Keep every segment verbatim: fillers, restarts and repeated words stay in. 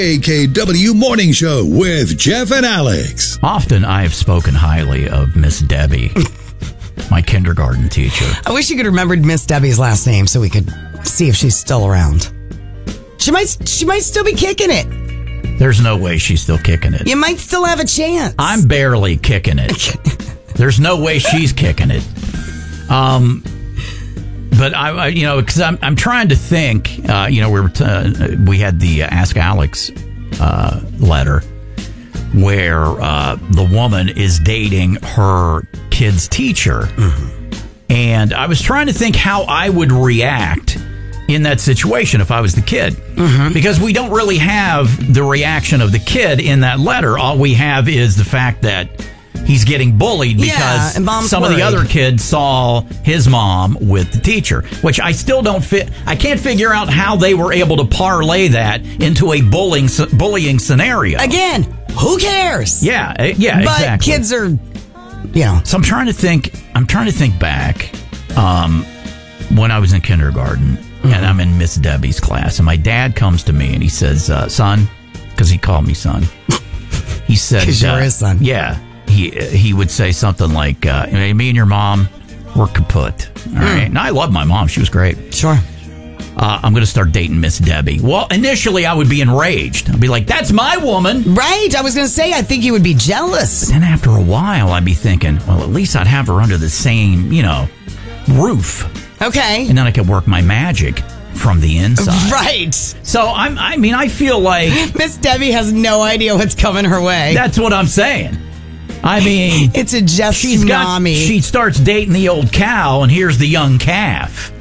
A K W Morning Show with Jeff and Alex. Often I have spoken highly of Miss Debbie, my kindergarten teacher. I wish you could remember Miss Debbie's last name so we could see if she's still around. She might she might still be kicking it. There's no way she's still kicking it. You might still have a chance. I'm barely kicking it. There's no way she's kicking it. Um, but I, I you know, because I'm I'm trying to think. Uh, you know, we were t- uh, we had the uh, Ask Alex uh, letter where uh, the woman is dating her kid's teacher, mm-hmm. and I was trying to think how I would react in that situation if I was the kid, mm-hmm. because we don't really have the reaction of the kid in that letter. All we have is the fact that he's getting bullied because yeah, some worried. of the other kids saw his mom with the teacher, which I still don't fit. I can't figure out how they were able to parlay that into a bullying bullying scenario. Again, who cares? Yeah, yeah, but exactly. Kids are, you know. So I'm trying to think. I'm trying to think back um, when I was in kindergarten. Mm-hmm. And I'm in Miss Debbie's class, and my dad comes to me and he says, uh, "Son," because he called me son. He said, "Because you're uh, his son." Yeah, he he would say something like, uh, "Me and your mom, we're kaput." All mm. right, and I love my mom; she was great. Sure. Uh, I'm going to start dating Miss Debbie. Well, initially I would be enraged. I'd be like, "That's my woman." Right. I was going to say, I think you would be jealous. But then after a while, I'd be thinking, well, at least I'd have her under the same, you know, roof. Okay. And then I could work my magic from the inside. Right. So, I'm, I mean, I feel like Miss Debbie has no idea what's coming her way. That's what I'm saying. I mean, it's a Jeff she's got, tsunami. She starts dating the old cow, and here's the young calf.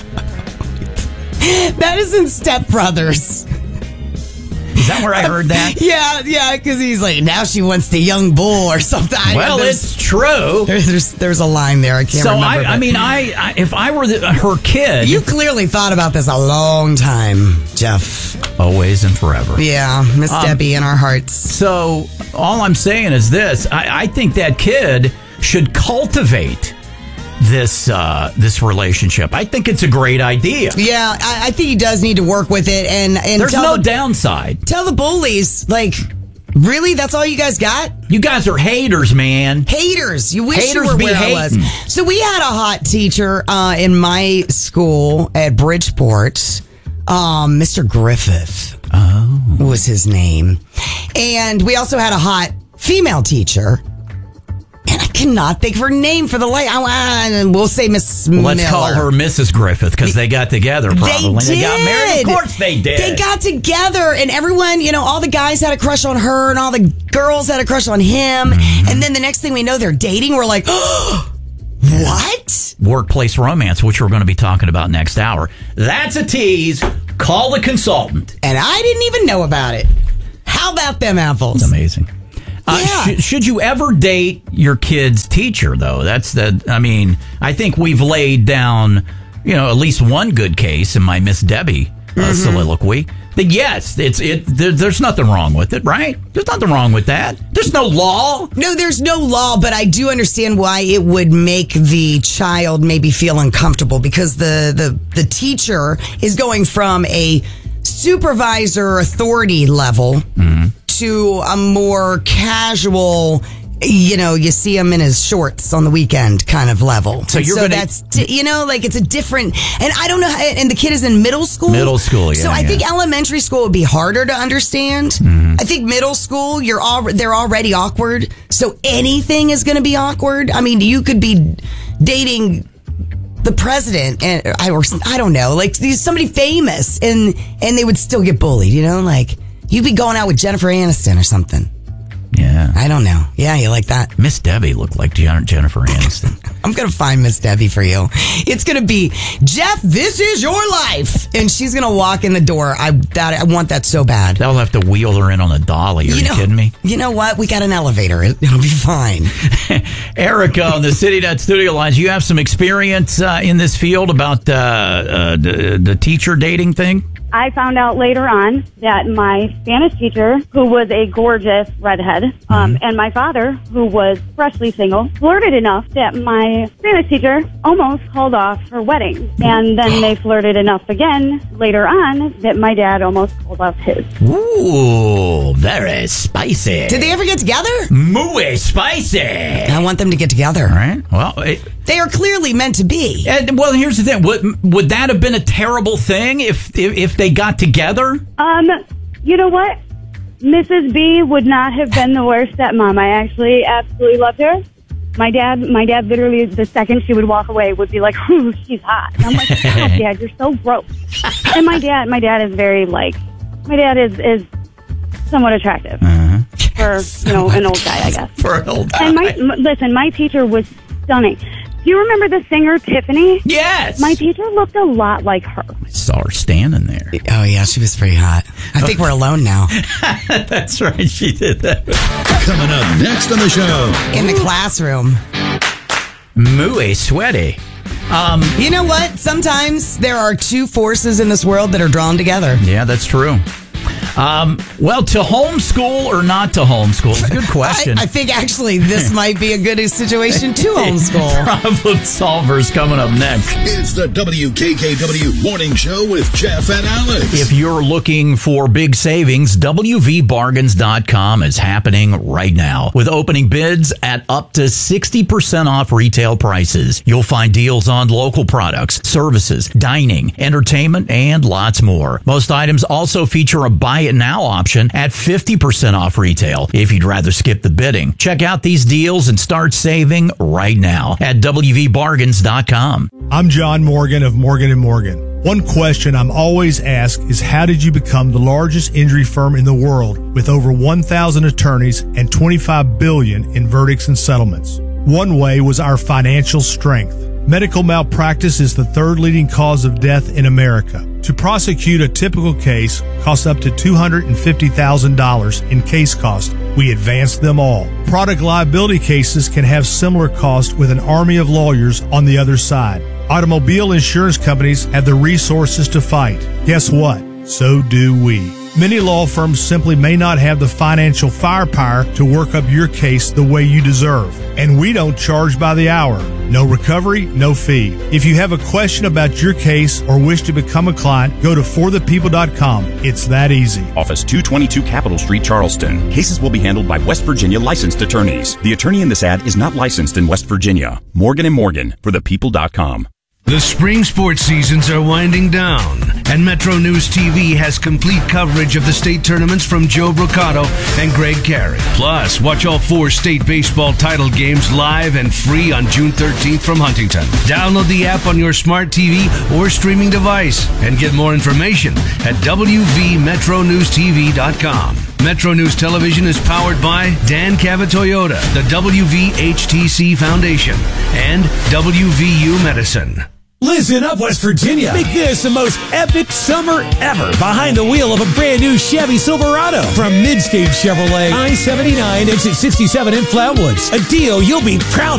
That is in Step Brothers. Is that where I heard that? yeah, yeah, because he's like, now she wants the young bull or something. Well, it's true. There's, there's there's a line there. I can't so remember. So, I, I mean, I, I if I were the, her kid... You clearly thought about this a long time, Jeff. Always and forever. Yeah, Miss um, Debbie in our hearts. So, all I'm saying is this. I, I think that kid should cultivate this uh, this relationship. I think it's a great idea. Yeah, I, I think he does need to work with it. And, and there's tell no the, downside. Tell the bullies, like, really? That's all you guys got? You guys are haters, man. Haters. You wish haters you were be where hating. I was. So we had a hot teacher uh, in my school at Bridgeport. Um, Mister Griffith oh. was his name. And we also had a hot female teacher. And I cannot think of her name for the life. I, we'll say Miss well, Let's Miller. call her Missus Griffith because they got together probably. They, they got married. Of course they did. They got together and everyone, you know, all the guys had a crush on her and all the girls had a crush on him. Mm-hmm. And then the next thing we know, they're dating. We're like, oh, what? Workplace romance, which we're going to be talking about next hour. That's a tease. Call the consultant. And I didn't even know about it. How about them apples? It's amazing. Uh, yeah. sh- should you ever date your kid's teacher, though? That's the, I mean, I think we've laid down, you know, at least one good case in my Miss Debbie uh, mm-hmm. soliloquy. That yes, it's it. There, there's nothing wrong with it, right? There's nothing wrong with that. There's no law. No, there's no law, but I do understand why it would make the child maybe feel uncomfortable because the the, the teacher is going from a supervisor authority level mm-hmm. to a more casual, you know, you see him in his shorts on the weekend kind of level. So you're so gonna, that's, t- you know, like it's a different, and I don't know, and the kid is in middle school. Middle school, yeah. So I yeah. think elementary school would be harder to understand. Mm-hmm. I think middle school, you're all, they're already awkward. So anything is going to be awkward. I mean, you could be dating the president and I or I don't know, like somebody famous and and they would still get bullied, you know, like you'd be going out with Jennifer Aniston or something. Yeah. I don't know. Yeah, you like that? Miss Debbie looked like Jen- Jennifer Aniston. I'm going to find Miss Debbie for you. It's going to be, Jeff, this is your life. And she's going to walk in the door. I that I want that so bad. They'll have to wheel her in on a dolly. Are you, you know, kidding me? You know what? We got an elevator. It, it'll be fine. Erica on the CityNet studio lines. You have some experience uh, in this field about uh, uh, the, the teacher dating thing? I found out later on that my Spanish teacher, who was a gorgeous redhead, um, Mm-hmm. and my father, who was freshly single, flirted enough that my Spanish teacher almost called off her wedding. And then they flirted enough again later on that my dad almost called off his. Ooh, very spicy. Did they ever get together? Muy spicy. I want them to get together. All right. Well, it, They are clearly meant to be. and, well, here's the thing. Would, would that have been a terrible thing if, if if they got together? Um, you know what? Missus B would not have been the worst stepmom. I actually absolutely loved her. My dad, my dad literally, the second she would walk away, would be like, "Ooh, she's hot." And I'm like, "God, Dad, you're so gross." And my dad, my dad is very like, my dad is is somewhat attractive Uh-huh. for you know an old guy, I guess. For an old And my guy. m- listen, my teacher was stunning. Do you remember the singer Tiffany? Yes. My teacher looked a lot like her. I saw her standing there. Oh, yeah, she was pretty hot. I think we're alone now. That's right. She did that. Coming up next on the show. In the classroom. Muy sweaty. Um, You know what? Sometimes there are two forces in this world that are drawn together. yeah, that's true. Um, well, to homeschool or not to homeschool? It's a good question. I, I think actually this might be a good situation to homeschool. Problem solvers coming up next. It's the W K K W Morning Show with Jeff and Alex. If you're looking for big savings, W V bargains dot com is happening right now with opening bids at up to sixty percent off retail prices. You'll find deals on local products, services, dining, entertainment, and lots more. Most items also feature a buy it now option at fifty percent off retail if you'd rather skip the bidding. Check out these deals and start saving right now at W V bargains dot com. I'm John Morgan of Morgan and Morgan. One question I'm always asked is how did you become the largest injury firm in the world with over one thousand attorneys and twenty-five billion dollars in verdicts and settlements? One way was our financial strength. Medical malpractice is the third leading cause of death in America. To prosecute a typical case costs up to two hundred fifty thousand dollars in case cost. We advance them all. Product liability cases can have similar cost with an army of lawyers on the other side. Automobile insurance companies have the resources to fight. Guess what? So do we. Many law firms simply may not have the financial firepower to work up your case the way you deserve. And we don't charge by the hour. No recovery, no fee. If you have a question about your case or wish to become a client, go to for the people dot com. It's that easy. Office two twenty-two Capitol Street, Charleston. Cases will be handled by West Virginia licensed attorneys. The attorney in this ad is not licensed in West Virginia. Morgan and Morgan, for the people dot com. The spring sports seasons are winding down, and Metro News T V has complete coverage of the state tournaments from Joe Brocato and Greg Carey. Plus, watch all four state baseball title games live and free on June thirteenth from Huntington. Download the app on your smart T V or streaming device and get more information at W V metro news T V dot com. Metro News Television is powered by Dan Cabot Toyota, the W V H T C Foundation, and W V U Medicine. Listen up, West Virginia. Make this the most epic summer ever behind the wheel of a brand new Chevy Silverado from Midstage Chevrolet, I seventy-nine, exit sixty-seven in Flatwoods. A deal you'll be proud of.